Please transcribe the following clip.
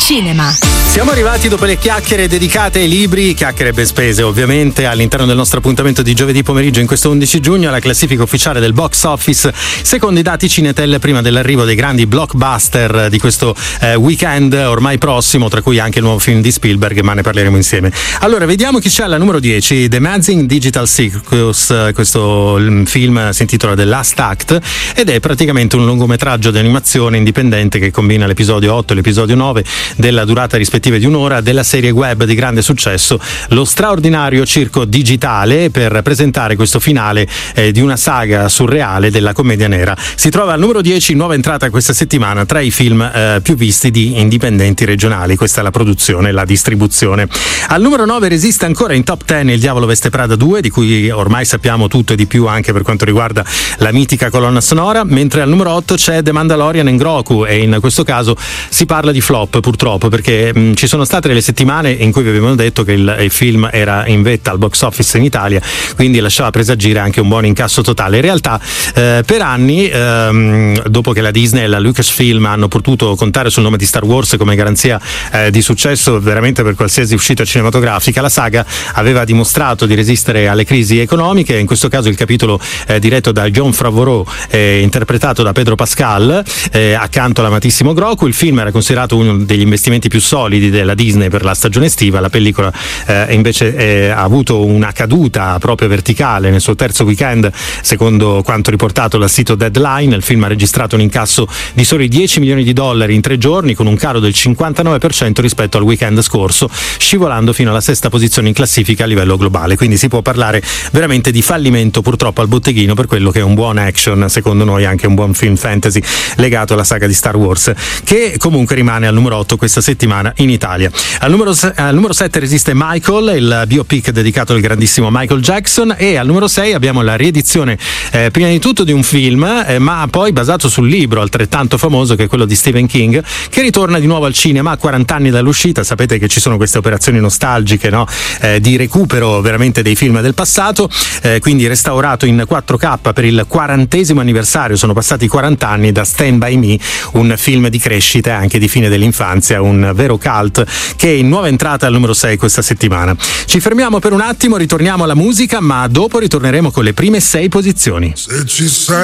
cinema. Siamo arrivati dopo le chiacchiere dedicate ai libri, chiacchiere ben spese ovviamente, all'interno del nostro appuntamento di giovedì pomeriggio in questo 11 giugno, alla classifica ufficiale del box office, secondo i dati Cinetel prima dell'arrivo dei grandi blockbuster di questo weekend ormai prossimo, tra cui anche il nuovo film di Spielberg, ma ne parleremo insieme. Allora, vediamo chi c'è alla numero 10, The Amazing Digital Circus. Questo film si intitola The Last Act ed è praticamente un lungometraggio di animazione indipendente che combina l'episodio 8 e l'episodio 9 della durata rispettiva di un'ora della serie web di grande successo Lo straordinario circo digitale, per presentare questo finale di una saga surreale della commedia nera. Si trova al numero 10, nuova entrata questa settimana tra i film più visti di indipendenti regionali. Questa è la produzione, la distribuzione. Al numero 9 resiste ancora in top 10 Il Diavolo Veste Prada 2, di cui ormai sappiamo tutto e di più anche per quanto riguarda la mitica colonna sonora, mentre al numero 8 c'è The Mandalorian and Grogu, e in questo caso si parla di flop purtroppo, perché ci sono state delle settimane in cui vi avevamo detto che il film era in vetta al box office in Italia, quindi lasciava presagire anche un buon incasso totale. In realtà per anni, dopo che la Disney e la Lucasfilm hanno potuto contare sul nome di Star Wars come garanzia di successo veramente per qualsiasi uscita cinematografica, la saga aveva dimostrato di resistere alle crisi economiche. In questo caso il capitolo diretto da Jon Favreau, interpretato da Pedro Pascal, accanto all'amatissimo Grogu. Il film era considerato uno degli investimenti più solidi della Disney per la stagione estiva. La pellicola invece ha avuto una caduta proprio verticale nel suo terzo weekend, secondo quanto riportato dal sito Deadline. Il film ha registrato un incasso di soli $10 milioni in 3 giorni, con un calo del 59% rispetto al weekend scorso, scivolando fino alla sesta posizione in classifica a livello globale. Quindi si può parlare veramente di fallimento purtroppo al botteghino per quello che è un buon action, secondo noi anche un buon film fantasy legato alla saga di Star Wars, che comunque rimane al numero 8 questa settimana in Italia. Al numero 7 resiste Michael, il biopic dedicato al grandissimo Michael Jackson, e al numero 6 abbiamo la riedizione prima di tutto di un film, ma poi basato sul libro altrettanto famoso che è quello di Stephen King, che ritorna di nuovo al cinema a 40 anni dall'uscita. Sapete che ci sono queste operazioni nostalgiche, no? Di recupero veramente dei film del passato, quindi restaurato in 4K per il 40° anniversario. Sono passati 40 anni da Stand By Me, un film di crescita e anche di fine dell'infanzia, un vero cult, che è in nuova entrata al numero 6 questa settimana. Ci fermiamo per un attimo, ritorniamo alla musica, ma dopo ritorneremo con le prime 6 posizioni.